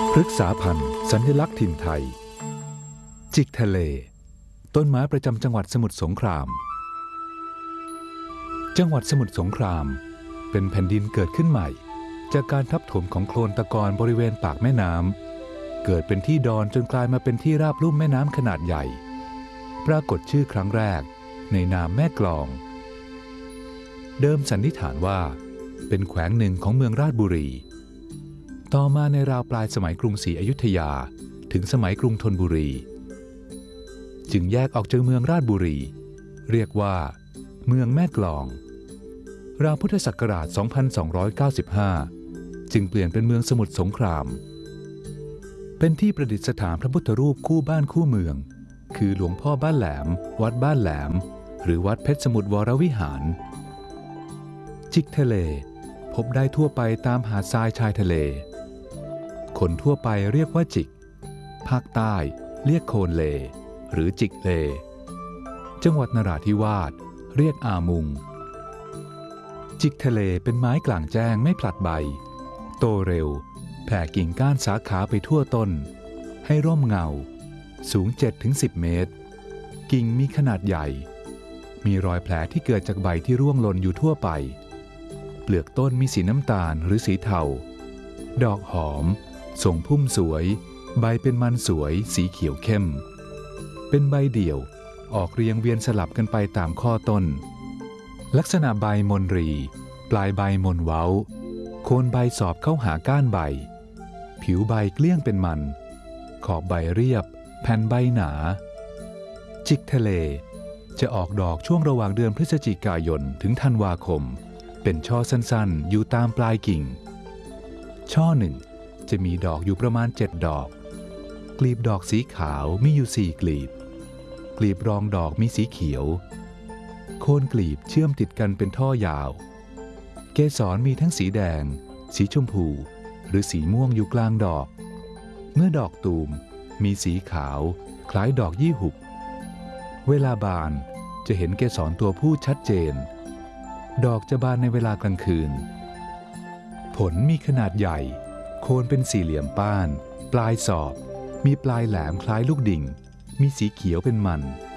พฤกษาพันธุ์สัญลักษณ์ถิ่นไทยจิกทะเลต้นไม้ประจำจังหวัดสมุทรสงครามจังหวัดสมุทรสงครามเป็นแผ่นดินเกิดขึ้นใหม่จากการทับถมของโคลนตะกอนบริเวณปากแม่น้ำเกิดเป็นที่ดอนจนกลายมาเป็นที่ราบลุ่มแม่น้ำขนาดใหญ่ปรากฏชื่อครั้งแรกในนามแม่กลองเดิมสันนิษฐานว่าเป็นแขวงหนึ่งของเมืองราชบุรีต่อมาในราวปลายสมัยกรุงศรีอยุธยาถึงสมัยกรุงธนบุรีจึงแยกออกจากเมืองราชบุรีเรียกว่าเมืองแม่กลองราวพุทธศักราช 2295 จึงเปลี่ยนเป็นเมืองสมุทรสงครามเป็นที่ประดิษฐานพระพุทธรูปคู่บ้านคู่เมืองคือหลวงพ่อบ้านแหลมวัดบ้านแหลมหรือวัดเพชรสมุทรวรวิหารจิกทะเลพบได้ทั่วไปตามหาดทรายชายทะเลคนทั่วไปเรียกว่าจิกภาคใต้เรียกโคนเลหรือจิกเลจังหวัดนราธิวาสเรียกอามุงจิกทะเลเป็นไม้กลางแจ้งไม่ผลัดใบโตเร็วแผ่กิ่งก้านสาขาไปทั่วต้นให้ร่มเงาสูง 7-10 เมตรกิ่งมีขนาดใหญ่มีรอยแผลที่เกิดจากใบที่ร่วงหล่นอยู่ทั่วไปเปลือกต้นมีสีน้ำตาลหรือสีเทาดอกหอมส่งพุ่มสวยใบเป็นมันสวยสีเขียวเข้มเป็นใบเดี่ยวออกเรียงเวียนสลับกันไปตามข้อต้นลักษณะใบมนรีปลายใบมนเว้าโคนใบสอบเข้าหาก้านใบผิวใบเกลี้ยงเป็นมันขอบใบเรียบแผ่นใบหนาจิกทะเลจะออกดอกช่วงระหว่างเดือนพฤศจิกายนถึงธันวาคมเป็นช่อสั้นๆอยู่ตามปลายกิ่งช่อหนึ่งจะมีดอกอยู่ประมาณ7 ดอกกลีบดอกสีขาวมีอยู่4 กลีบกลีบรองดอกมีสีเขียวโคนกลีบเชื่อมติดกันเป็นท่อยาวเกสรมีทั้งสีแดงสีชมพูหรือสีม่วงอยู่กลางดอกเมื่อดอกตูมมีสีขาวคล้ายดอกยี่หุบเวลาบานจะเห็นเกสรตัวผู้ชัดเจนดอกจะบานในเวลากลางคืนผลมีขนาดใหญ่โคนเป็นสี่เหลี่ยมป้านปลายสอบมีปลายแหลมคล้ายลูกดิ่งมีสีเขียวเป็นมัน